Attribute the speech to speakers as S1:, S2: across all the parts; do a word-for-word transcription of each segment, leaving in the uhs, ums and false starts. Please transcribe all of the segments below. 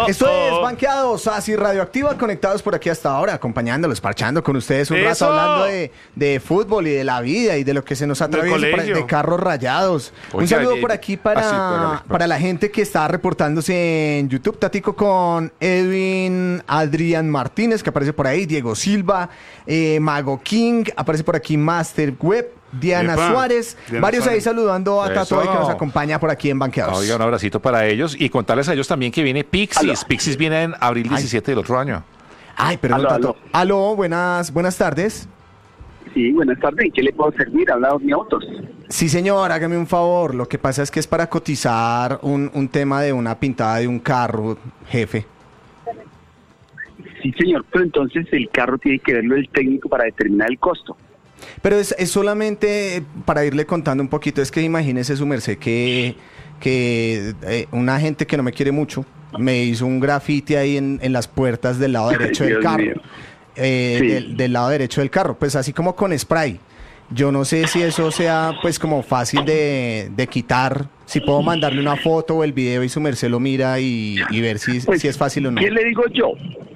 S1: Esto es Banqueados, así Radioactiva, conectados por aquí hasta ahora, acompañándolos, parchando con ustedes un
S2: ¡Eso!
S1: rato, hablando de, de fútbol y de la vida y de lo que se nos atraviesa, por ahí,
S2: colegio.
S1: de carros rayados.
S3: Oiga,
S1: un saludo
S3: eh,
S1: por aquí para,
S3: ah, sí, págale,
S1: para la gente que está reportándose en YouTube. Tatico con Edwin Adrián Martínez, que aparece por ahí, Diego Silva, eh, Mago King, aparece por aquí Master Web, Diana
S2: Epa,
S1: Suárez,
S2: Diana
S1: varios
S2: Suárez.
S1: ahí saludando a Tato
S3: Eso.
S1: hoy que nos acompaña por aquí en Banqueados.
S3: Oiga, un abracito para ellos y contarles a ellos también que viene Pixies. Pixies viene en abril diecisiete del otro año.
S1: Ay, perdón,
S4: Aló,
S1: Tato. Aló, buenas, buenas tardes.
S4: Sí, buenas tardes. ¿En qué le puedo servir? Habla mi autos.
S1: Sí, señor, hágame un favor. Lo que pasa es que es para cotizar un, un tema de una pintada de un carro, jefe.
S4: Sí, señor, pero entonces el carro tiene que verlo el técnico para determinar el costo.
S1: Pero es, es solamente para irle contando un poquito. Es que imagínese su merced que, que eh, una gente que no me quiere mucho me hizo un grafiti ahí en, en las puertas del lado derecho del
S4: Dios
S1: carro.
S4: mío.
S1: Eh,
S4: Sí.
S1: del, del lado derecho del carro, pues así como con spray. Yo no sé si eso sea pues como fácil de, de quitar, si puedo mandarle una foto o el video y su merced lo mira y, y ver si,
S4: Pues,
S1: si es fácil o no.
S4: ¿Qué le digo yo?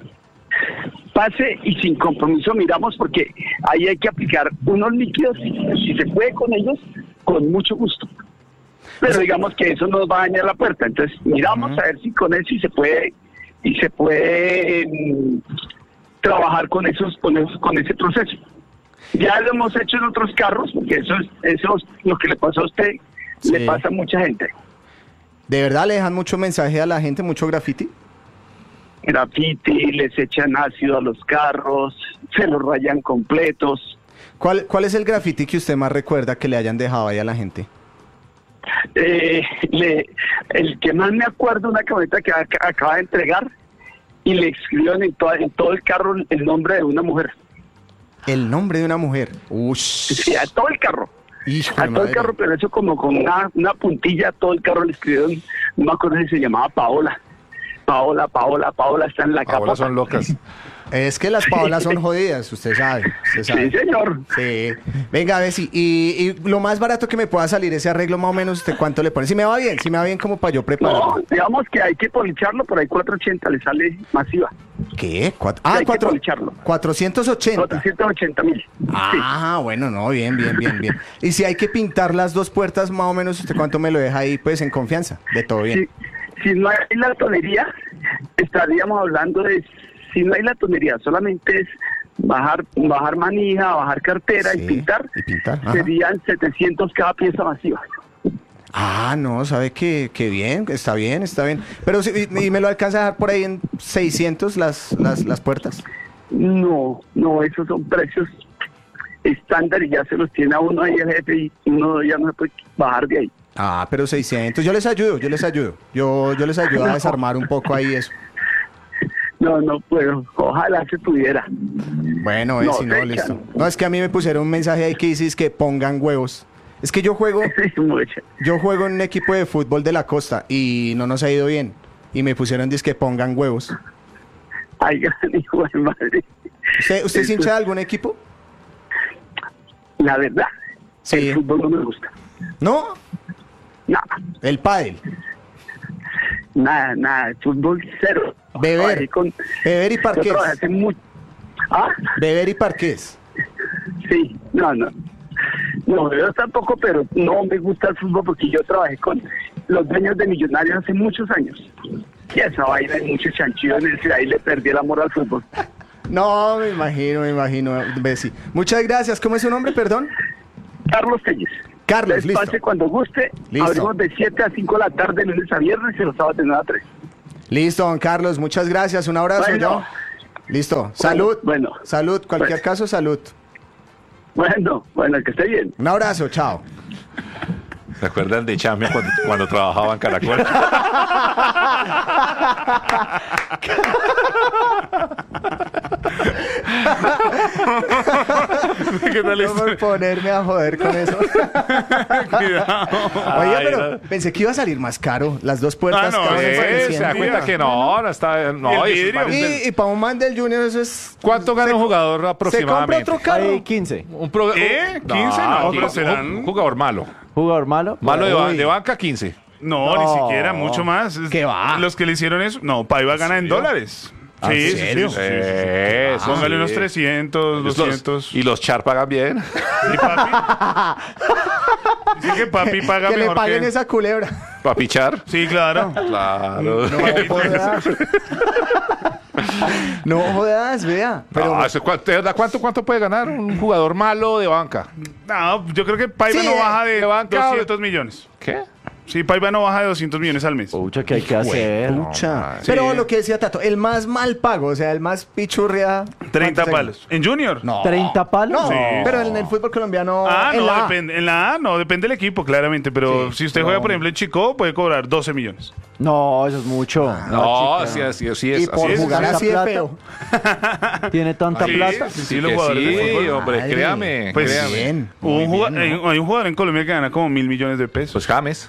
S4: Pase y sin compromiso miramos porque ahí hay que aplicar unos líquidos, si se puede con ellos, con mucho gusto. Pero digamos que eso nos va a dañar la puerta. Entonces miramos
S1: Ujú.
S4: a ver si con eso sí se puede y se puede mm, trabajar con esos, con esos, con ese proceso. Ya lo hemos hecho en otros carros, porque eso es, eso es lo que le pasó a usted,
S1: Sí.
S4: le pasa a mucha gente.
S1: ¿De verdad le dejan mucho mensaje a la gente, mucho graffiti?
S4: Grafiti, les echan ácido a los carros, se los rayan completos.
S1: ¿Cuál, ¿Cuál es el graffiti que usted más recuerda que le hayan dejado ahí a la gente?
S4: Eh, le- el que más me acuerdo, una camioneta que ac- acaba de entregar y le escribieron en, toda- en todo el carro el nombre de una mujer.
S1: El nombre de una mujer. Ush.
S4: Sí, a todo el carro.
S1: Hijo
S4: A
S1: de
S4: todo
S1: madre.
S4: el carro, pero eso como con una, una puntilla, a todo el carro le escribieron, no me acuerdo si se llamaba Paola. Paola, Paola, Paola está en la
S3: Ahora
S4: capa.
S3: son locas.
S1: Es que las paolas son jodidas, usted sabe. Usted sabe.
S4: Sí, señor.
S1: Sí. Venga, a ver si. Y, y lo más barato que me pueda salir ese arreglo, más o menos, ¿usted cuánto le pone? Si me va bien, si me va bien, como para yo
S4: No,
S1: prepararlo.
S4: digamos que hay que policharlo, por ahí cuatrocientos ochenta le sale masiva.
S1: ¿Qué? Cuatro-
S4: Hay
S1: ah,
S4: que
S1: cuatro,
S4: policharlo.
S1: cuatrocientos ochenta.
S4: cuatrocientos ochenta mil.
S1: Ah, bueno, no, bien, bien, bien, bien. Y si hay que pintar las dos puertas, más o menos, ¿usted cuánto me lo deja ahí, pues, en confianza? De todo bien.
S4: Si, si no hay la tonería, estaríamos hablando de, si no hay la tonería, solamente es bajar bajar manija, bajar cartera
S1: Sí,
S4: y pintar,
S1: y pintar, ajá.
S4: serían setecientos cada pieza masiva.
S1: Ah, no, ¿sabe qué? Qué bien, está bien, está bien. Pero, si, y, y me lo alcanza a dejar por ahí en seiscientos las, las, las puertas.
S4: No, no, esos son precios estándar y ya se los tiene a uno ahí el jefe y uno ya no se puede bajar de ahí.
S1: Ah, pero seiscientos. Yo les ayudo, yo les ayudo. Yo, yo les ayudo a
S4: No.
S1: desarmar un poco ahí eso.
S4: No, no puedo, ojalá se pudiera.
S1: Bueno, eh,
S4: No,
S1: si no,
S4: se
S1: listo.
S4: echan.
S1: No, es que a mí me pusieron un mensaje ahí que dice es que pongan huevos. Es que yo juego,
S4: Mucha.
S1: yo juego en un equipo de fútbol de la costa y no nos ha ido bien. Y me pusieron dice que pongan huevos.
S4: Ay, gran hijo de madre.
S1: ¿Usted, usted es
S4: Eso-
S1: hincha de algún equipo?
S4: La verdad,
S1: Sí.
S4: el fútbol no me gusta.
S1: ¿No?
S4: Nada,
S1: El pádel.
S4: nada, nada, el fútbol cero.
S1: Beber.
S4: Trabajé con-
S1: Beber y
S4: yo
S1: parqués.
S4: trabajé hace mucho. Ah,
S1: Beber y parqués.
S4: sí, no, no. No, yo tampoco, pero no me gusta el fútbol porque yo trabajé con los dueños de Millonarios hace muchos años. Y esa vaina hay muchos chanchillones y ahí le perdí el amor al fútbol.
S1: No, me imagino, me imagino, Bessie. Muchas gracias. ¿Cómo es su nombre, perdón?
S4: Carlos Telles.
S1: Carlos,
S4: Les pase
S1: listo.
S4: cuando guste.
S1: Listo.
S4: Abrimos de siete a cinco de la tarde, lunes a viernes y los sábados de nueve a tres.
S1: Listo, don Carlos. Muchas gracias. Un abrazo.
S4: Bueno.
S1: ¿yo? Listo. Salud.
S4: bueno.
S1: Salud. Cualquier
S4: Pues.
S1: caso, salud.
S4: Bueno, bueno, que esté bien.
S1: Un abrazo. Chao.
S3: ¿Se acuerdan de Champions cuando, cuando trabajaba en Caracol?
S2: ¿Qué tal
S1: No
S2: esto?
S1: por ponerme a joder con eso.
S2: Cuidado.
S1: Oye,
S3: Ay,
S1: pero
S3: no.
S1: pensé que iba a salir más caro. Las dos puertas.
S2: Ah, no,
S1: cada una
S2: eh,
S1: vale
S3: Eh,
S2: sí,
S3: ¿Se da
S1: cien.
S3: cuenta que no? No está... No,
S2: El
S3: eso es
S2: vidrio.
S3: varios del-
S1: Y, y para un man del Junior eso es...
S3: ¿Cuánto gana un jugador
S1: Se compra
S3: aproximadamente?
S1: otro carro.
S5: Hay quince.
S3: Un pro-
S2: ¿Eh?
S3: un-
S2: ¿quince? No,
S3: un-
S2: pero
S3: un-
S2: serán-
S3: un jugador malo.
S5: Jugador malo.
S3: Malo de, ba-
S1: Uy.
S3: de banca, quince.
S2: No,
S1: No.
S2: ni siquiera, mucho más. Es-
S1: ¿Qué va?
S2: Los que le hicieron eso, no, Paiva gana en dólares.
S1: ¿Ah,
S2: Sí,
S1: en
S2: sí,
S1: serio?
S2: sí, sí, sí, sí.
S3: Eso,
S2: Póngale
S3: sí.
S2: unos trescientos,
S3: Los-
S2: doscientos.
S3: Y los Char pagan bien.
S2: ¿Y papi? Dice que papi paga
S1: Que le
S2: mejor
S1: paguen
S2: que...
S1: esa culebra.
S3: Papi Char.
S2: Sí, claro.
S3: Claro.
S1: No jodas. No jodas, vea. Pero
S3: No, eso, ¿cuánto, de verdad, ¿cuánto, ¿Cuánto puede ganar un jugador malo de banca?
S2: No, yo creo que Paiva
S1: Sí,
S2: no
S1: eh,
S2: baja de
S3: de banca-
S2: doscientos millones.
S3: ¿Qué?
S2: Sí, Paiva no baja de doscientos millones al mes.
S5: Pucha, ¿qué hay que hacer?
S1: Pucha.
S2: Sí.
S1: Pero lo que decía Tato, el más mal pago, o sea, el más pichurria.
S2: treinta
S1: ¿cuánto se
S2: palos. ¿En Junior?
S1: gana? No.
S5: ¿treinta palos?
S1: No,
S2: Sí.
S1: pero en el fútbol colombiano.
S2: Ah,
S1: en
S2: no,
S1: la A.
S2: depende. En la A no, depende del equipo, claramente. Pero
S1: Sí,
S2: si usted
S1: no.
S2: juega, por ejemplo, en Chico, puede cobrar doce millones.
S5: No, eso es mucho.
S3: No,
S5: chica.
S3: sí, así, así es.
S1: Y
S3: así
S1: por
S3: es.
S1: jugar
S5: ¿Esa
S1: así de
S5: plata?
S1: feo.
S5: ¿Tiene tanta
S2: Sí,
S5: plata?
S2: sí,
S3: Sí,
S2: sí, los
S3: que
S2: jugadores de
S3: sí,
S2: fútbol.
S3: hombre,
S1: Madre.
S3: créame,
S2: Pues
S3: créame.
S1: bien.
S2: Hubo
S1: Muy
S2: un jugador-
S1: bien, ¿no?
S2: hay, hay un jugador en Colombia que gana como mil millones de pesos.
S3: Pues James.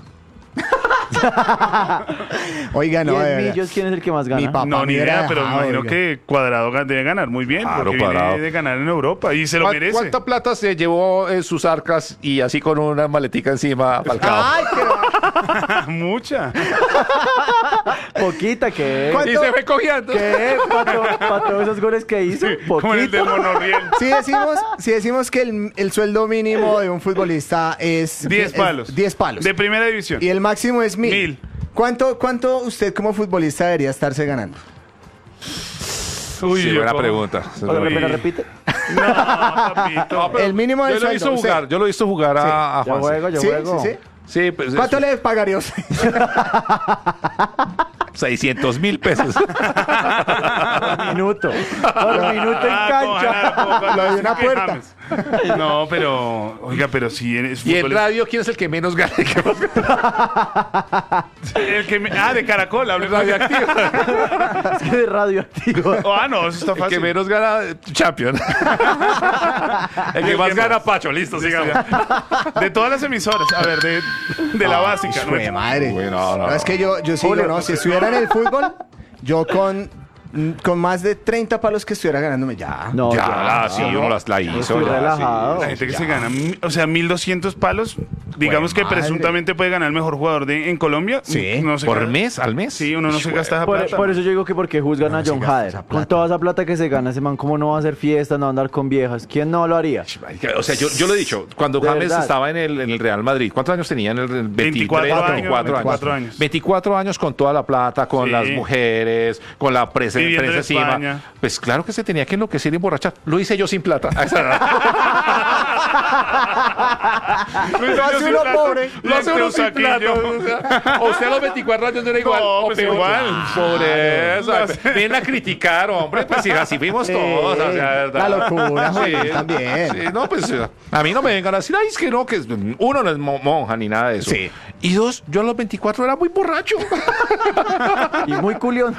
S1: Oiga, no.
S5: ¿Y
S1: de
S5: en
S1: verdad.
S5: Millos quién es el que más gana?
S1: Mi papá.
S2: no, ni
S1: me hubiera
S2: idea, pero me
S1: dejado,
S2: imagino
S1: oiga.
S2: que Cuadrado ga- debe ganar muy bien.
S3: Claro,
S2: porque
S3: Cuadrado.
S2: viene de ganar en Europa y se lo
S3: ¿Cuán-
S2: merece.
S3: ¿Cuánta plata se llevó en sus arcas y así con una maletica encima Falcao?
S1: Ay, qué va.
S2: Mucha.
S5: Poquita, ¿qué?
S1: ¿Cuánto?
S3: Y se fue cogiendo.
S5: ¿Qué? ¿Para, to- para todos esos goles que hizo?
S2: Como en el del
S5: Poquito.
S2: monorriel.
S1: Si decimos, si decimos que el, el sueldo mínimo de un futbolista es
S2: diez
S1: es
S2: palos.
S1: diez palos.
S2: De primera división.
S1: Y el máximo es mil.
S2: Mil.
S1: ¿Cuánto, ¿Cuánto usted como futbolista debería estarse ganando?
S2: Uy,
S3: Sí,
S2: yo
S3: buena
S2: como-
S3: pregunta.
S5: ¿Otra
S2: Uy.
S5: vez la repite?
S2: No, papito.
S3: No, pero
S1: El mínimo del
S3: yo lo he visto
S1: sueldo, usted.
S3: jugar, yo lo he visto jugar a, a
S5: Yo
S3: Juanse.
S5: juego, yo
S1: ¿Sí?
S5: juego.
S1: ¿Sí? Sí?
S3: Sí, pues,
S1: ¿Cuánto
S3: es-
S1: le pagaría usted?
S3: seiscientos mil pesos.
S5: Por minuto. Por minuto en
S2: Ah, como
S5: cancha.
S2: ganar, como cuando
S1: Lo de
S2: dicen
S1: una
S2: que
S1: puerta.
S2: James. No, pero, oiga, pero si eres
S3: Y en
S2: futbolista-
S3: radio, ¿quién es el que menos gana? El que más gana?
S2: El que me- ah, de Caracol, hablé
S3: Radioactivo.
S5: Es que de radioactivo.
S2: Oh, ah, no, eso está
S3: El que
S2: fácil.
S3: menos gana, Champion. El que más gana, Pacho. Listo, sigamos.
S2: De todas las emisoras, a ver, de, de la básica. ¿no?
S1: Jue madre.
S3: Uy, no, no,
S1: No, es que yo, yo sí, digo, no, si estuviera en el fútbol, yo con, con más de treinta palos que estuviera ganándome ya.
S5: No,
S3: Ya,
S5: ya,
S3: la, sí, uno las la hizo.
S5: Estoy
S3: ya,
S5: relajado.
S2: La gente que se gana, mi- o sea, mil doscientos palos, digamos que
S1: madre.
S2: presuntamente puede ganar el mejor jugador de, en Colombia.
S1: Sí.
S2: No se
S3: ¿Por
S2: gana-
S3: mes? ¿Al mes?
S2: Sí, uno no se gasta esa
S5: Por,
S2: plata.
S5: por eso yo digo que porque juzgan a
S1: se
S5: John
S1: gasta
S5: Hader.
S1: esa
S5: Con
S1: plata.
S5: toda esa plata que se gana ese man, ¿cómo no va a hacer fiesta, no va a andar con viejas? ¿Quién no lo haría?
S3: O sea, yo, yo lo he dicho, cuando
S5: De
S3: James
S5: verdad.
S3: estaba en el, en el Real Madrid, ¿cuántos años tenía en el el
S2: veinticuatro años,
S3: veinticuatro
S2: veinticuatro años.
S3: veinticuatro años con toda la plata, con
S2: Sí.
S3: las mujeres, con la presa,
S2: Viviendo en
S3: prensa encima.
S2: España.
S3: Pues claro que se tenía que enloquecer y emborrachar. Lo hice yo sin plata. A esa edad.
S1: Lo hace uno pobre.
S3: Lo hace uno sin plata.
S2: Saquillo.
S3: O sea, o usted a los veinticuatro años no era igual.
S2: No,
S3: o
S2: pues
S3: peor.
S2: igual.
S3: Por eso.
S2: Lo hace-
S3: Ven a criticar, hombre. Pues sí, así fuimos
S1: Sí,
S3: todos. O sea,
S1: la locura,
S3: Sí,
S1: Juan, también.
S3: sí, no, pues eh, a mí no me vengan a decir, ay, es que no, que es- uno no es mo- monja ni nada de eso.
S1: Sí.
S3: Y dos, yo a los veinticuatro era muy borracho.
S5: Y muy culión.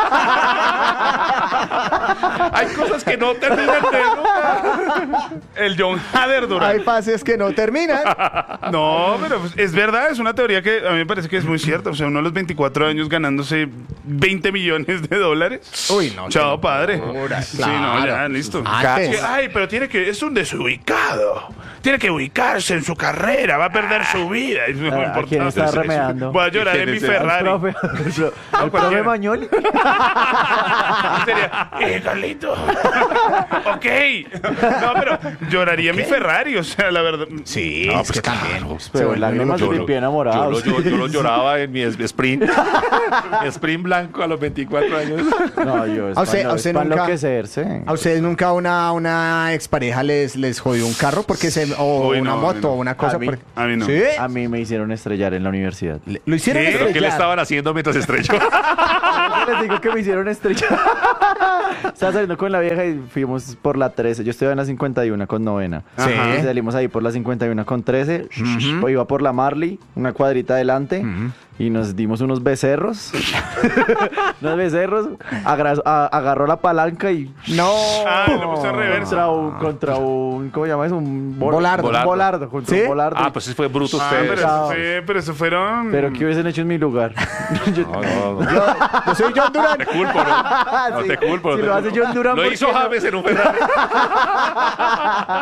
S3: Hay cosas que no terminan de nunca.
S2: El John Hader
S1: Hay
S2: Durán.
S1: pases que no terminan.
S2: No, pero pues, es verdad, es una teoría que a mí me parece que es muy cierta. O sea, uno a los veinticuatro años ganándose veinte millones de dólares.
S1: Uy, no.
S2: Chao,
S1: qué
S2: padre.
S1: locura,
S2: Sí, no, ya,
S1: claro.
S2: listo.
S1: Antes.
S2: Sí, ay, pero tiene que, es un desubicado. Tiene que ubicarse en su carrera, va a perder su vida. Y no me
S5: ¿A
S2: importa.
S5: quién está
S2: Eso, eso.
S5: remedando?
S2: Voy a llorar
S3: ¿Quién
S2: en mi
S3: es ese?
S5: Al
S2: Ferrari.
S5: profe, al profe
S2: cualquiera.
S5: Mañoli.
S2: Sería, eh, Carlito. Ok. No, pero lloraría en mi Ferrari, o sea, la verdad.
S1: Sí,
S3: No,
S1: es
S3: pues
S1: que también.
S3: claro.
S1: Se
S5: Pero
S1: vuelve
S5: lágrimas
S1: uno
S5: de
S1: loco.
S5: mi pie enamorado.
S3: Yo lo, yo- yo lo lloraba en mi es- sprint. Mi sprint blanco a los veinticuatro años.
S5: No, yo es
S1: A usted-
S5: para
S1: a usted nunca-
S5: enloquecerse.
S1: ¿A ustedes nunca una, una expareja les, les jodió un carro porque se, o
S2: Uy,
S1: una
S2: no, a mí
S1: moto
S2: no.
S1: o una cosa?
S5: A mí-
S1: por-
S2: a mí no.
S1: ¿Sí?
S5: A mí me hicieron estrellar en la universidad.
S1: Le- ¿Lo hicieron
S2: ¿Qué?
S3: ¿Pero qué le
S1: estrellar?
S3: estaban haciendo mientras estrelló?
S5: Les digo que me hicieron estrellar. Estaba saliendo con la vieja y fuimos por la trece. Yo estoy en la cincuenta y uno con novena.
S1: Sí.
S5: Y salimos ahí por la cincuenta y uno con trece. Iba por la Marley, una cuadrita adelante. Y nos dimos unos becerros. unos becerros. agra- a- agarró la palanca y.
S1: No.
S2: Ah, le puso en reversa.
S5: Contra un, contra un. ¿Cómo se llama eso? Un bol-
S1: Volardo.
S5: Un volardo. Contra
S1: ¿Sí?
S5: un volardo.
S3: Ah, pues sí fue bruto
S2: Ah,
S3: usted.
S2: pero, eso
S5: Chao.
S2: fue, pero eso fueron.
S5: Pero ¿qué hubiesen hecho en mi lugar? Yo-
S3: No, no, no.
S1: Yo, yo soy John Durán.
S3: Te culpo, ¿no? No
S5: Sí,
S3: te culpo. no
S5: si
S3: te
S5: lo hace
S3: culpo.
S5: John Durán,
S3: Lo
S5: ¿por
S3: hizo
S5: qué no?
S3: James en un Ferrari.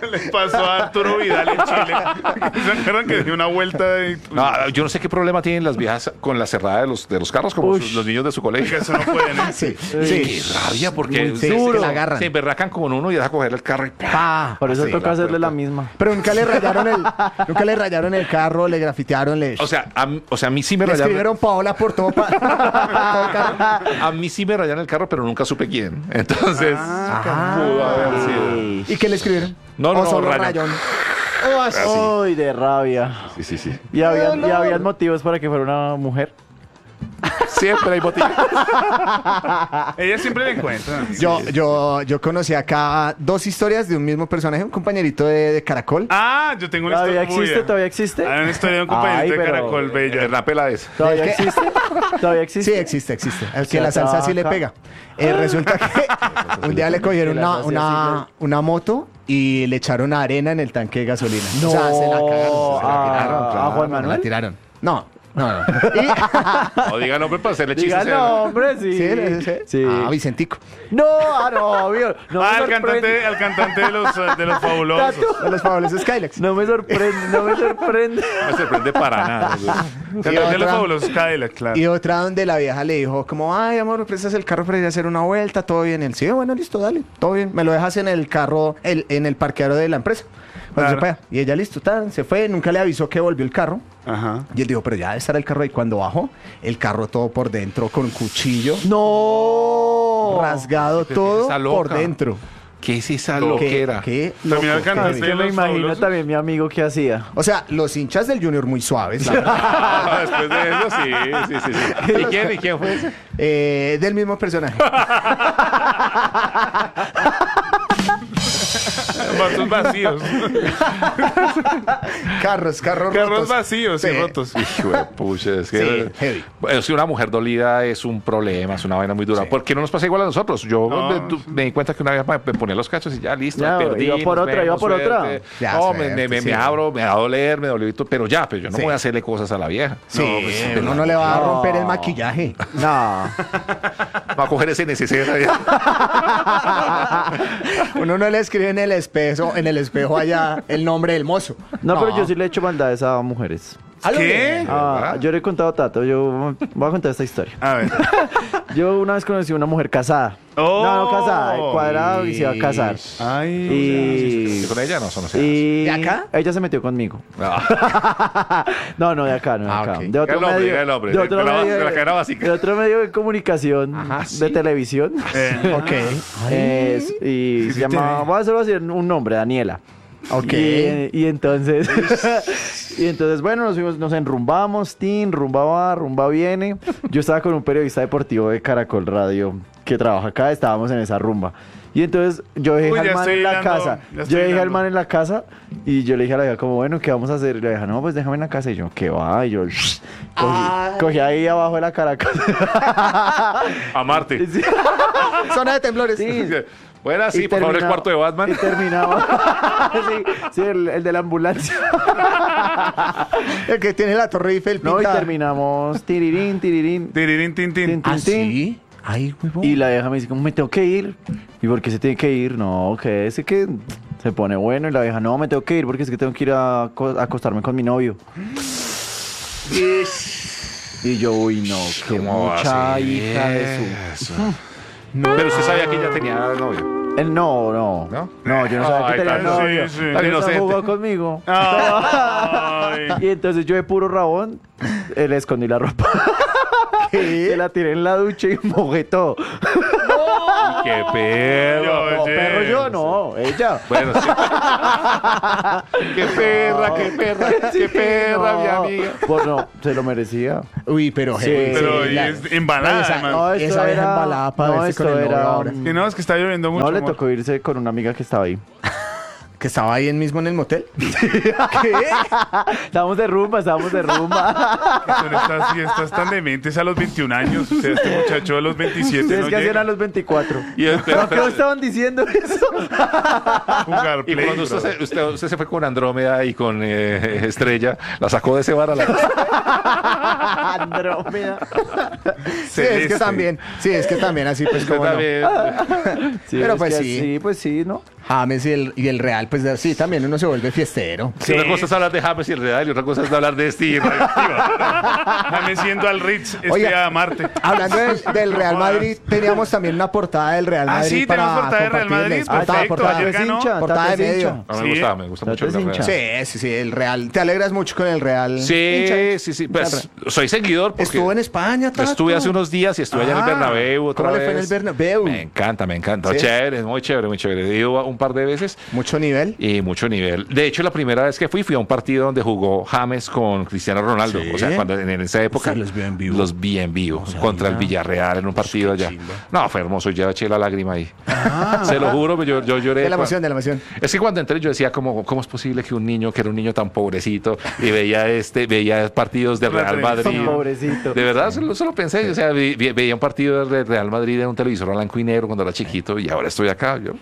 S2: Le pasó a Arturo Vidal en Chile. ¿Se acuerdan que dio una vuelta? Y...
S3: No, yo no sé qué problema tienen las viejas con la cerrada de los, de los carros, como sus- los niños de su
S2: Que
S3: colegio.
S2: eso no pueden. ¿eh?
S1: Sí,
S3: Qué
S1: sí.
S3: rabia, porque
S1: Sí, es que la agarran.
S3: se emberracan como en uno y deja coger el carro y ¡pah!
S1: Pa.
S5: Por eso
S3: Sí,
S5: toca
S3: la
S5: hacerle
S3: puerta.
S5: la misma.
S1: Pero nunca le rayaron el, nunca le rayaron el carro, le grafitearon, le,
S3: O sea, a, mí- o sea, a mí sí me
S1: le
S3: rayaron.
S1: escribieron Paola por todo, pa- todo el carro.
S3: A mí sí me rayaron el carro, pero nunca supe quién. Entonces,
S1: Ah.
S3: pudo haber sido.
S5: Ey.
S1: ¿Y qué le escribieron?
S3: No, no,
S1: ¿O
S3: no,
S1: solo
S3: rayón.
S1: rayón?
S5: Uy, de rabia.
S3: Sí, sí, sí.
S5: ¿Y habían,
S1: No,
S5: ¿Y
S1: no.
S5: habían motivos para que fuera una mujer?
S3: Siempre hay motivos.
S2: Ella siempre le encuentra.
S1: Yo, yo, yo conocí acá dos historias de un mismo personaje, un compañerito de, de Caracol.
S2: Ah, yo tengo una
S5: ¿Todavía
S2: historia.
S5: existe? ¿Todavía existe?
S2: Hay una historia de un compañerito
S5: Ay,
S2: de
S5: pero-
S2: Caracol Bella.
S3: Hernán Peláez.
S5: ¿Todavía
S1: Es que-
S5: existe? ¿Todavía existe?
S1: Sí, existe, existe. El que
S5: sea,
S1: la salsa sí le
S5: trabaja.
S1: pega. Eh, resulta que un día le cogieron
S5: Que la
S1: una,
S5: salsa
S1: una, una moto y le echaron arena en el tanque de gasolina.
S5: No.
S1: O sea, se la cagaron. Se la
S5: Ah,
S1: tiraron.
S5: ¿a
S1: claro,
S5: Juan
S1: se
S5: Manuel?
S1: La tiraron. No, no, no. Y-
S3: No diga nombre para hacerle
S5: Diga
S3: chistes.
S5: no, hombre, sí.
S1: sí, sí,
S5: Sí.
S1: Ah, Vicentico.
S5: No, ah, no, obvio. No me
S2: Ah, al
S5: sorprende.
S2: cantante, al cantante de los, de los fabulosos.
S1: De los fabulosos Skylex.
S5: No me sorprende, no me sorprende.
S3: No me sorprende para nada. güey.
S2: Cantante de los
S1: otra-
S2: fabulosos Cadillac, claro.
S1: Y otra donde la vieja le dijo como, ay, amor, ¿me prestas el carro para ir a hacer una vuelta? Todo bien. Él, sí, bueno, listo, dale, todo bien. Me lo dejas en el carro, el, en el parqueadero de la empresa. Cuando
S2: Claro.
S1: se vaya. Y ella, listo, tan, se fue, nunca le avisó que volvió el carro.
S2: Ajá.
S1: Y él dijo, pero ya debe estar el carro. Y cuando bajó, el carro todo por dentro con un cuchillo,
S5: No.
S1: rasgado todo
S3: esa loca.
S1: por dentro.
S3: ¿Qué es esa
S1: ¿Qué-
S3: loquera?
S1: qué
S2: También
S1: loco,
S2: el cantante
S1: qué-
S2: de
S5: Que me
S2: los
S5: imagino
S2: fabulosos.
S5: también mi amigo que hacía.
S1: O sea, los hinchas del Junior muy suaves, la verdad.
S3: Ah, después de eso, sí, sí, sí, sí. ¿Y quién, ¿Y quién fue ese?
S1: Eh, del mismo personaje.
S2: Vasos vacíos.
S1: Carros, carros
S2: Carros
S1: rotos.
S2: vacíos y
S1: Sí.
S2: rotos.
S3: Hijo de pucha, es que
S1: Sí, heavy.
S3: Bueno, si una mujer dolida es un problema, es una vaina muy dura.
S1: Sí.
S3: ¿Por qué no nos pasa igual a nosotros? Yo
S2: No.
S3: me, tu- me di cuenta que una vez me ponía los cachos y ya listo,
S5: Ya,
S3: perdí.
S5: iba por
S3: nos
S5: otra, iba
S3: vemos,
S5: por otra.
S3: suerte.
S1: Ya,
S3: no, me,
S1: suerte,
S3: me, me,
S1: sí.
S3: me abro, me va a doler, me dolió y todo, pero ya, pues yo no
S1: Sí.
S3: voy a hacerle cosas a la vieja.
S1: Sí,
S3: No, pues,
S1: pero uno no le va a romper el
S5: No.
S1: maquillaje.
S5: No.
S3: va a coger ese necesidad allá.
S1: Uno no le escribe en el espejo, en el espejo allá el nombre del mozo.
S5: No, pero yo sí le he hecho maldades a mujeres.
S1: A lo
S2: ¿Qué?
S1: bien.
S5: Ah,
S3: ¿verdad?
S5: yo le he contado a Tato, yo voy a contar esta historia.
S2: A ver.
S5: Yo una vez conocí a una mujer casada.
S2: Oh.
S5: No, no casada, cuadrada y se iba a casar.
S2: Ay.
S5: Y,
S3: Con ella no, eso no se
S5: y
S1: ¿De acá?
S5: ella se metió conmigo.
S3: hace.
S5: No, no, de acá, no de
S1: Ah,
S5: acá.
S1: ok.
S5: De otro
S3: El nombre,
S5: medio,
S3: el nombre,
S5: de
S3: de-
S5: otro
S3: de la-
S5: medio
S3: de la cadena básica.
S5: de otro medio de comunicación
S3: Ajá,
S5: de
S3: sí.
S5: televisión.
S2: Eh,
S1: Ok.
S5: Es- y
S2: Sí,
S5: se
S2: sí
S5: llama,
S2: tiene.
S5: voy a hacerlo así un nombre, Daniela.
S1: Ok.
S5: Y, y entonces, y entonces, bueno, nos fuimos, nos enrumbamos, tin, rumba va, rumba viene. Yo estaba con un periodista deportivo de Caracol Radio que trabaja acá, estábamos en esa rumba. Y entonces yo dije
S2: Uy,
S5: al
S2: ya
S5: man
S2: estoy
S5: en la
S2: hilando,
S5: casa,
S2: ya
S5: yo
S2: estoy
S5: dije al
S2: hilando.
S5: man en la casa y yo le dije a la vieja como, bueno, ¿qué vamos a hacer? Y la vieja, no, pues déjame en la casa. Y yo, ¿qué va? Y yo cogí,
S1: Ay.
S5: cogí ahí abajo de la Caracol.
S3: A Marte.
S5: Sí.
S1: Zona de temblores.
S5: Sí.
S3: Bueno, sí,
S5: Y
S3: por favor, el
S5: terminaba-
S3: cuarto de Batman.
S5: Y terminaba. sí, sí, el, el de la ambulancia.
S1: El que tiene la torre Eiffel
S5: No, y
S1: pintada.
S5: terminamos tirirín, tirirín.
S2: Tirirín, tin, tin.
S5: Tin, tin,
S1: ¿Ah,
S5: tin.
S1: sí? Ay, huevón.
S5: Y la vieja me dice, ¿cómo me tengo que ir? ¿Y por qué se tiene que ir? No, que ese que se pone bueno. Y la vieja, no, me tengo que ir porque es que tengo que ir a, co- a acostarme con mi novio. Y yo, uy, no, qué
S3: ¿Cómo va a
S5: mucha
S3: ser
S5: hija de su...
S3: eso? Pero usted sabía que ella tenía novio.
S5: Eh, no, no,
S3: ¿No?
S5: no. yo no sabía
S3: Ay,
S5: que tenía
S3: tan-
S5: novio.
S2: sí, sí.
S3: Tan
S5: Ella
S3: inocente.
S5: jugó conmigo.
S2: Ay.
S5: Y entonces yo de puro rabón eh, le escondí la ropa. Se la tiré en la ducha y mojé todo.
S3: ¡Qué perro!
S5: No,
S2: Oye.
S5: perro yo, no, ella.
S3: Bueno, sí. ¡Qué perra, qué perra, qué perra, mi
S5: No,
S3: amiga!
S5: Pues no, se lo merecía.
S1: Uy, pero
S5: Sí.
S1: heavy.
S2: Pero y
S1: la-
S2: es embalada,
S1: esa-
S2: además.
S5: No, esto
S1: Esa vieja
S5: era-
S1: embalada para
S5: no,
S1: verse con
S5: esto
S1: el novio
S5: era-
S1: ahora.
S2: Que no, es que está lloviendo mucho.
S5: No, le
S2: amor.
S5: tocó irse con una amiga que estaba ahí.
S1: Que estaba ahí mismo en el motel.
S5: Estábamos de rumba, estábamos de rumba.
S2: Que son estas fiestas tan dementes a los veintiún años. O sea, este muchacho a los veintisiete
S5: Ustedes
S2: no
S5: que hacían
S2: llega
S5: a los veinticuatro.
S3: Y, espera,
S5: ¿Por qué
S3: espera.
S5: estaban diciendo eso?
S2: a jugar
S3: Y
S2: Play,
S3: cuando usted
S2: bro.
S3: se, usted, usted se fue con Andrómeda y con eh, Estrella, la sacó de ese bar a la casa.
S5: Andrómeda.
S1: Sí, es que
S2: Celeste.
S1: también. Sí, es que también así, pues como no.
S3: Usted también.
S5: Sí,
S1: Pero
S5: es
S1: pues
S5: que
S1: sí.
S5: Sí, pues sí, ¿no?
S1: James y el, y el Real, pues sí, también uno se vuelve fiestero.
S3: Sí. Una cosa es hablar de James y el Real y otra cosa es hablar de este y Radioactiva.
S2: James siendo al Ritz, este
S1: Oiga,
S2: a Marte.
S1: Hablando de- del Real
S2: No jodas.
S1: Madrid, teníamos también una portada del Real
S2: Ah,
S1: Madrid.
S2: sí,
S1: para
S2: tenemos portada del Real
S1: compartirles.
S2: Madrid,
S1: Portada,
S2: perfecto,
S1: portada.
S2: ayer
S5: ¿Tato es
S2: ganó.
S5: hincha?
S1: Portada
S5: ¿Tato
S1: de
S5: es hincha?
S1: medio.
S3: A mí
S2: Sí.
S3: me gusta, me gusta mucho el
S5: Tato es
S3: Real.
S5: hincha.
S1: Sí, sí, sí, el Real. ¿Te alegras mucho con el Real?
S3: Sí,
S1: Hincha.
S3: sí, sí. Pues soy seguidor porque
S1: Estuvo en España, Tato.
S3: estuve hace unos días y estuve allá en el
S1: Ah,
S3: Bernabéu otra
S1: ¿cómo le fue en
S3: vez.
S1: el Bernabéu?
S3: Me encanta, me encanta.
S1: ¿Sí?
S3: Chévere, muy chévere, muy chévere. He ido un par de veces
S1: Mucho nivel.
S3: y mucho nivel. De hecho, la primera vez que fui, fui a un partido donde jugó James con Cristiano Ronaldo.
S1: Sí.
S3: O sea, cuando en, en esa época.
S1: Usted los vio en vivo.
S3: Los vi en vivo. Contra el Villarreal en un partido allá. No, fue hermoso. Ya eché la lágrima ahí. Se lo juro, yo, yo lloré.
S1: De la
S3: cua-
S1: emoción, de la emoción.
S3: Es que cuando entré yo decía, ¿cómo, ¿cómo es posible que un niño, que era un niño tan pobrecito, y veía este veía partidos del Real Madrid?
S5: Pobrecito.
S3: De verdad, solo, solo pensé, o sea, vi- vi- veía un partido del Real Madrid en un televisor a blanco y negro cuando era chiquito y ahora estoy acá. Yo,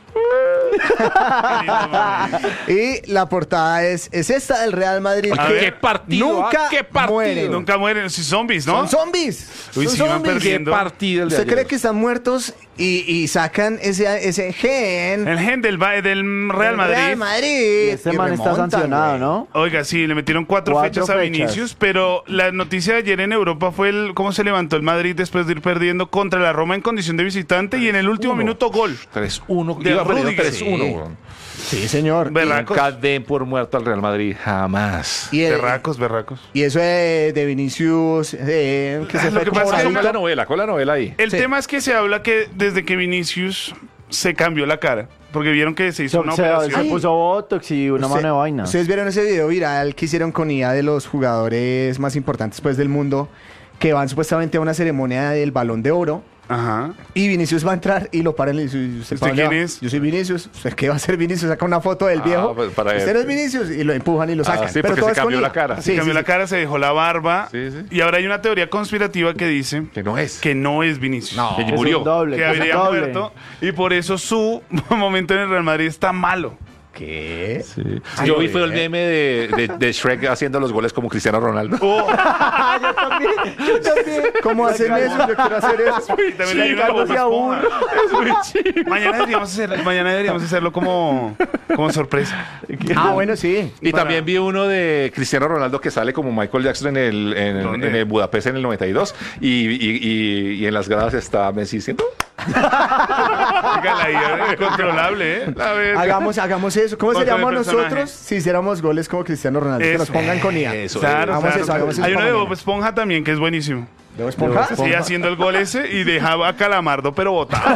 S1: Y la portada es, es esta del Real Madrid.
S2: A
S1: que
S2: ver.
S3: ¿Qué partido?
S1: Nunca
S3: ah? ¿Qué partido?
S1: mueren.
S2: Nunca mueren, si zombies, ¿no?
S1: Son zombies.
S2: Uy,
S1: Son
S2: sí, van
S1: zombies.
S3: ¿Qué
S2: perdiendo.
S3: partido el de
S1: ¿Usted
S3: ayer?
S1: cree que están muertos y, y sacan ese, ese gen
S2: El gen del, ba- del Real
S1: del
S2: Madrid.
S1: Real Madrid?
S5: Y este
S1: y
S5: man está
S1: remontan,
S5: sancionado,
S1: güey.
S5: ¿no?
S2: Oiga, sí, le metieron cuatro,
S5: Cuatro
S2: fechas a
S5: fechas.
S2: Vinicius, pero la noticia de ayer en Europa fue el cómo se levantó el Madrid después de ir perdiendo contra la Roma en condición de visitante y en el último minuto gol.
S3: tres uno.
S2: De
S3: Iba perdiendo
S2: Rudiger.
S3: tres uno.
S1: Sí.
S3: weón.
S1: Sí, señor.
S2: Ver-
S3: Y
S2: Berracos.
S3: nunca den por muerto al Real Madrid. Jamás.
S1: Y, el-
S2: Berracos, berracos.
S1: y eso de, de Vinicius, eh, que
S2: Ah,
S1: se
S2: lo
S1: fue
S2: que
S1: como
S2: pasa es que
S3: Con
S1: bravito.
S3: la novela, con la novela ahí.
S2: El
S1: Sí.
S2: tema es que se habla que desde que Vinicius se cambió la cara, porque vieron que se hizo
S5: Se,
S2: una
S5: se-
S2: operación.
S5: se puso botox y una
S1: Usted-
S5: mano de vaina.
S1: Ustedes vieron ese video viral que hicieron con I A de los jugadores más importantes pues, del mundo que van supuestamente a una ceremonia del Balón de Oro
S2: Ajá.
S1: y Vinicius va a entrar y lo paran y le dicen, ¿usted,
S2: ¿Usted
S1: para dónde
S2: quién
S1: va?
S2: es?
S1: Yo soy Vinicius. ¿Usted qué va a hacer Vinicius? Saca una foto del
S3: Ah,
S1: viejo.
S3: pues, para
S1: Usted
S3: ver.
S1: no es Vinicius y lo empujan y lo
S3: Ah,
S1: sacan.
S3: sí, porque
S1: todo
S3: se
S1: es con
S3: cambió
S1: I A.
S3: la cara.
S2: Se
S1: Sí,
S2: cambió
S1: sí,
S2: la
S1: sí.
S2: cara, se dejó la barba.
S3: Sí, sí.
S2: Y ahora hay una teoría conspirativa que dice
S3: Que no es.
S2: que no es Vinicius.
S1: No.
S3: Que
S5: Es
S3: murió.
S5: un doble,
S2: Que
S5: es un
S2: habría
S5: doble.
S2: muerto. Y por eso su momento en el Real Madrid está malo.
S1: ¿Qué?
S3: Sí. Yo vi fue el meme de, de, de Shrek haciendo los goles como Cristiano Ronaldo.
S2: Oh,
S5: Ah, yo también, yo también.
S1: ¿Cómo hacen eso? Yo quiero hacer eso.
S2: y también hay una
S5: Ricardo
S2: como
S5: se aburre.
S2: Mañana deberíamos, hacer, mañana deberíamos hacerlo como, como sorpresa.
S1: Ah, bueno, sí.
S3: Y
S2: Para-
S3: también vi uno de Cristiano Ronaldo que sale como Michael Jackson en el, en,
S2: ¿Dónde?
S3: en el Budapest en el noventa y dos y, y, y, y en las gradas está Messi diciendo
S2: Dígala ahí, es incontrolable, ¿eh? La verga.
S1: Hagamos, hagamos eso. ¿Cómo
S2: Otro
S1: seríamos
S2: personaje.
S1: nosotros si hiciéramos goles como Cristiano Ronaldo? Que
S2: Eso.
S1: nos pongan con I A.
S3: Eso.
S2: Claro,
S1: Hagamos
S2: claro.
S1: eso, hagamos eso
S2: Hay uno
S1: para
S2: de
S1: mañana.
S2: Bob Esponja también que es buenísimo.
S1: ¿De Esponja?
S2: Sí, haciendo el gol ese y dejaba a Calamardo pero botado.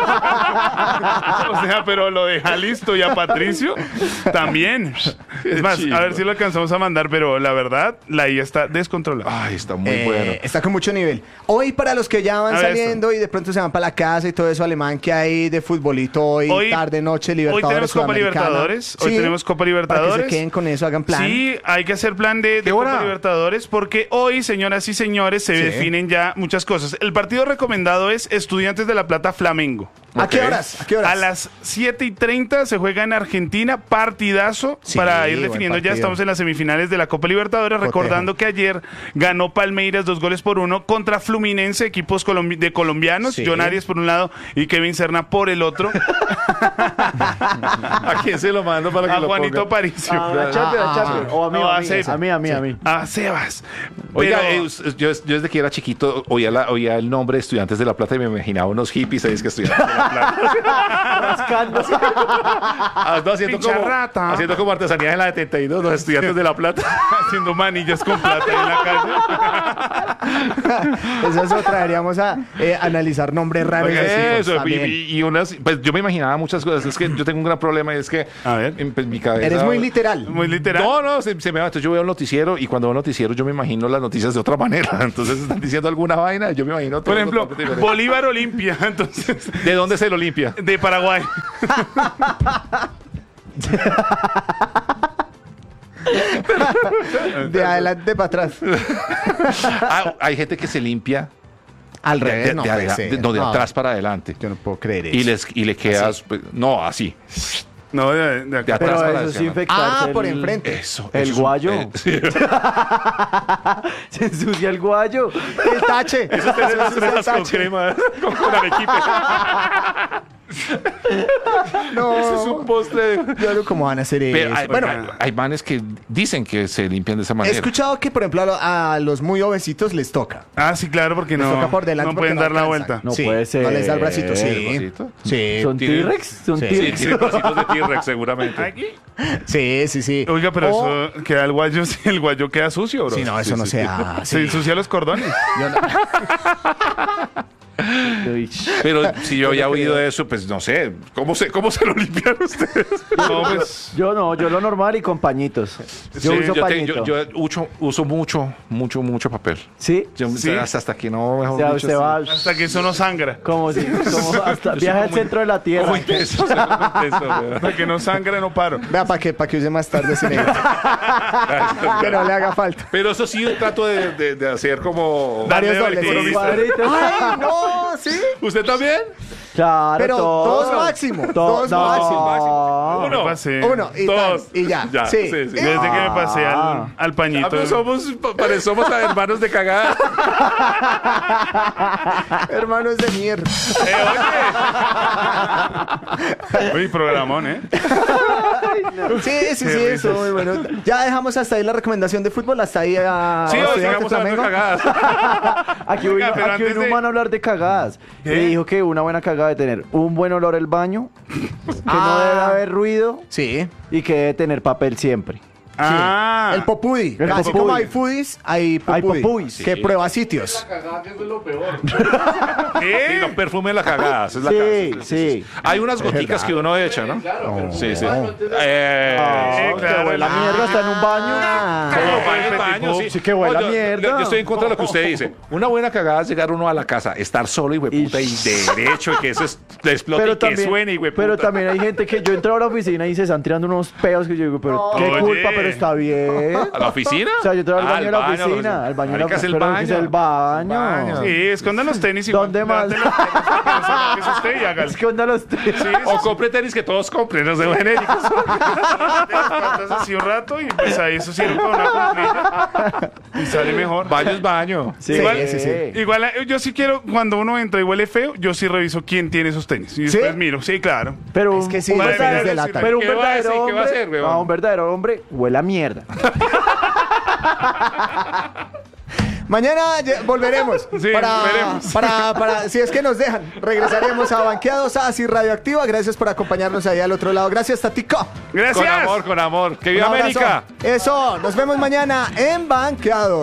S2: O sea, pero lo deja listo y a Patricio también. Es más, a ver si lo alcanzamos a mandar, pero la verdad, la I A está descontrolada.
S3: ay, está muy
S1: Eh,
S3: bueno.
S1: Está con mucho nivel. Hoy, para los que ya van
S2: A ver,
S1: saliendo y de pronto se van para la casa y todo eso, Alemán, que hay de futbolito hoy,
S2: Hoy-
S1: tarde, noche,
S2: Hoy
S1: Libertadores,
S2: tenemos Copa
S1: Sudamericana.
S2: Libertadores. Hoy
S1: Sí,
S2: tenemos Copa
S1: Para que
S2: Libertadores.
S1: se queden con eso, hagan plan.
S2: Sí, hay que hacer plan de, de
S3: ¿Qué
S2: Copa
S3: hora?
S2: Libertadores porque hoy, señoras y señores, se
S1: Sí.
S2: definen ya muchas cosas. El partido recomendado es Estudiantes de La Plata Flamengo.
S1: ¿A qué
S3: Ok.
S1: horas? ¿A qué horas?
S2: A las siete y treinta se juega en Argentina, partidazo
S1: Sí,
S2: para ir
S1: buen
S2: definiendo. Ya
S1: partido.
S2: estamos en las semifinales de la Copa Libertadores.
S1: Cotejo.
S2: Recordando que ayer ganó Palmeiras dos goles por uno contra Fluminense, equipos colombi- de colombianos.
S1: Sí.
S2: John Arias por un lado y Kevin Serna por el otro.
S3: ¿A quién se lo mando para que
S2: a
S3: lo
S2: Juanito
S3: ponga?
S2: Aparicio.
S5: Ah, a Champions, a Champions. O a mí,
S2: No,
S5: o a
S2: a
S5: mí,
S2: Seb.
S5: a mí, a mí, a mí.
S2: A Sebas.
S3: Oiga,
S2: Pero-
S3: eh, us- yo, yo desde que era chiquito oía, la, oía el nombre de Estudiantes de La Plata y me imaginaba unos hippies ahí es que Estudiantes de La Plata.
S5: Rascándose.
S3: Ah, no, haciendo, como,
S2: Pincharrata.
S3: haciendo como artesanía en la setenta y dos, los Estudiantes de La Plata.
S2: haciendo manillas con plata en la calle.
S1: Esa es otra. Deberíamos a, eh, analizar nombres raros.
S3: Oiga,
S1: de hijos
S3: eso, y,
S1: también.
S3: y- y unas, pues yo me imaginaba muchas cosas. Es que yo tengo un gran problema y es que
S2: A ver.
S3: en, pues, mi cabeza.
S1: Eres muy literal.
S2: Muy literal.
S3: No, no, se, se me va. Entonces yo veo el noticiero y cuando veo el noticiero yo me imagino las noticias de otra manera. Entonces están diciendo alguna vaina, yo me imagino. todo
S2: Por ejemplo,
S3: totalmente diferente.
S2: Bolívar Olimpia, entonces,
S3: ¿De dónde se lo limpia?
S2: de Paraguay.
S1: De adelante para atrás.
S3: Ah, hay gente que se limpia
S1: Al
S3: de,
S1: revés,
S3: de-
S1: no
S3: de
S1: puede
S3: adela-
S1: ser.
S3: de- no, de
S1: No,
S3: atrás para adelante.
S1: Yo no puedo creer eso.
S3: Y, les, y le quedas. pues, no, así.
S2: No, de, de
S3: De
S2: acá.
S3: atrás
S5: Pero
S3: para
S5: eso
S3: adelante.
S5: sí infectarse.
S1: Ah, por
S5: el-
S1: enfrente.
S3: Eso.
S5: El
S3: eso es un-
S5: guayo.
S3: eh, sí.
S5: Se ensucia el guayo.
S1: El tache.
S3: Eso te hace las
S1: Eso es el
S3: fresas con
S1: tache.
S3: crema, con, con arequipe.
S1: No.
S3: Eso es un postre. de-
S1: Yo no, ¿cómo van a hacer
S3: Pero
S1: eso?
S3: hay,
S1: Bueno,
S3: hay, hay manes que dicen que se limpian de esa
S1: he
S3: manera.
S1: escuchado que, por ejemplo, a, lo- a los muy obesitos les toca.
S2: Ah, sí, claro, porque
S1: Les
S2: no,
S1: toca por delante
S2: no
S1: porque
S2: pueden
S1: no
S2: dar la
S1: alcanzan.
S2: vuelta.
S5: No
S1: Sí,
S5: puede ser.
S1: No les da el bracito, sí.
S3: ¿El bracito?
S1: Sí.
S5: ¿Son
S3: Tiene-
S5: T-Rex? ¿Son
S1: Sí,
S3: Sí,
S5: T-Rex?
S3: tiene bracitos de T-Rex seguramente.
S2: Aquí.
S1: Sí, sí, sí.
S2: Oiga, pero
S1: O-
S2: eso queda el guayo, sí, el guayo queda sucio, bro.
S1: Sí, no, eso no se
S2: Se
S1: hace.
S2: ensucia los cordones.
S1: Yo no-
S5: Uy,
S3: Pero si yo había oído eso, pues no sé. ¿Cómo se, cómo se lo limpian ustedes?
S2: No, pues.
S5: Yo no, yo lo normal y con pañitos. Yo
S3: Sí,
S5: uso
S3: yo, te-
S5: pañito.
S3: yo- yo uso, uso mucho, mucho, mucho papel.
S5: ¿Sí?
S3: Yo,
S2: Sí.
S3: hasta, hasta que no, mejor
S5: O sea,
S3: dicho,
S5: usted
S3: sí.
S5: va
S2: Hasta que eso no sangra.
S5: como si, como hasta viaja al
S3: como-
S5: centro de la tierra.
S3: Como intenso, soy como intenso, weón.
S2: Hasta que no sangra, no paro.
S1: Vea, para que, para que use más tarde sin ella. Que no le haga falta.
S3: Pero eso sí, yo trato de, de- de hacer como...
S1: Varios
S2: Dale,
S1: dobles.
S2: Valentín.
S5: Cuadritos.
S1: ¡Ay, no! ¿Sí?
S3: ¿Usted también?
S5: Claro,
S1: Pero
S5: todos.
S1: dos máximo,
S5: To-
S1: dos
S5: no.
S1: máximo.
S2: Me
S3: Uno.
S2: pasé.
S1: Uno y,
S3: Dos.
S1: tal, y ya.
S3: Ya,
S1: Sí.
S3: sí, sí.
S2: Desde que me pasé al,
S5: Ah.
S2: al
S3: Ah,
S2: pañito.
S3: pero somos, pare- somos hermanos de cagada.
S1: Hermanos de mierda.
S2: Eh, oye. Uy, programón, ¿eh?
S1: Sí, sí,
S2: Qué
S1: sí, eso,
S2: risas.
S1: muy bueno. Ya dejamos hasta ahí la recomendación de fútbol, hasta ahí a
S3: Sí,
S1: a
S3: o
S1: Estudiantes
S3: sigamos hablando de
S1: Flamengo.
S3: cagadas.
S5: Aquí
S2: Oiga,
S5: vino,
S2: pero
S5: aquí
S2: antes
S5: vino un
S2: de-
S5: man a hablar de cagadas.
S2: ¿Qué?
S5: Me dijo que una buena cagada de tener un buen olor el baño, que no
S1: Ah.
S5: debe haber ruido
S1: Sí.
S5: y que debe tener papel siempre.
S2: Ah.
S1: El popudi.
S5: El
S1: Así
S5: popudi.
S1: como hay foodies, hay
S5: Hay
S1: popudi.
S5: popudis.
S1: Que prueba sitios.
S2: ¿Qué?
S3: Y no perfume la cagada. esa es la
S5: Sí,
S3: cagada.
S5: sí.
S3: Hay unas goticas que uno echa, ¿no? Sí, sí. Eh,
S5: Ah,
S2: Sí, claro.
S5: que huele a mierda, está en un baño.
S1: Ah.
S3: Como
S2: Ah,
S3: baño,
S2: el
S3: baño,
S2: petit
S3: sí.
S5: sí que huele a
S3: No, yo-
S5: mierda.
S3: Yo estoy en contra de lo que usted dice. Una buena cagada es llegar uno a la casa, estar solo y hueputa y, derecho y que eso es, le explote y que suene y hueputa.
S5: pero también hay gente que yo entro a la oficina y se están tirando unos peos que yo digo, pero qué
S2: Oye.
S5: culpa, pero está bien.
S3: ¿A la oficina?
S5: O sea, yo entro al
S3: Ah,
S5: baño de la
S3: al
S5: oficina, al baño de la
S3: Marica, es el
S5: pero
S3: baño.
S5: es el baño.
S3: baño.
S2: Sí, escondan los tenis igual.
S5: ¿Dónde más?
S2: Levanten los tenis para que no sepa que es usted y hágalo.
S5: Es que onda los tres.
S2: Sí,
S3: O compre tenis que todos compren, no se genéricos.
S2: te las patas así un rato y pues ahí eso sirve para una cumplilla y sale mejor.
S3: Baño es baño.
S5: Sí,
S1: Igual-
S5: sí,
S1: sí,
S5: sí.
S2: Igual eh, yo sí quiero, cuando uno entra y huele feo, yo sí reviso quién tiene esos tenis. Y después
S1: ¿Sí?
S2: miro, sí, claro.
S5: Pero
S1: Es que sí,
S5: un
S1: los
S5: verdadero,
S1: tenis delatan.
S5: pero un
S3: ¿Qué va a
S5: verdadero
S3: decir? ¿Qué va a
S5: hombre,
S3: hacer, weón?
S5: no, un verdadero hombre huele a mierda.
S1: Mañana ya- volveremos.
S2: Sí,
S1: para,
S2: veremos.
S1: para, para, si es que nos dejan, regresaremos a Banqueados, así Radioactiva. Gracias por acompañarnos ahí al otro lado. Gracias, Tatico.
S2: Gracias.
S3: Con amor, con amor. ¡Que viva
S1: Un abrazo.
S3: América!
S1: Eso, nos vemos mañana en Banqueados.